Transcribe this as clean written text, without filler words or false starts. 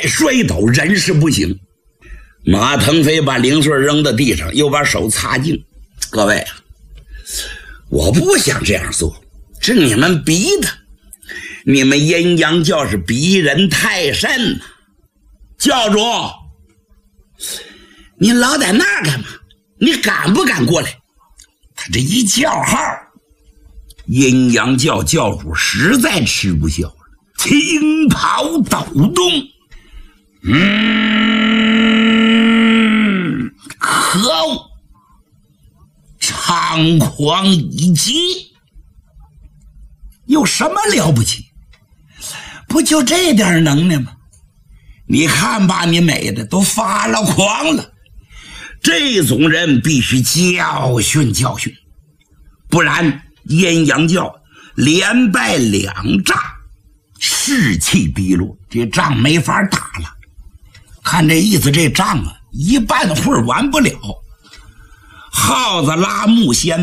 摔倒，人是不醒。马腾飞把零碎扔到地上，又把手擦净。各位啊，我不想这样做，是你们逼的。你们阴阳教是逼人太甚了。教主，你老在那儿干嘛？你敢不敢过来？他这一叫号，阴阳教教主实在吃不消了，青袍抖动。可恶，猖狂已极，有什么了不起？不就这点能耐吗？你看把你美的都发了狂了。这种人必须教训教训，不然阴阳教连败2仗，士气低落，这仗没法打了。看这意思，这仗啊一半会儿完不了。耗子拉木仙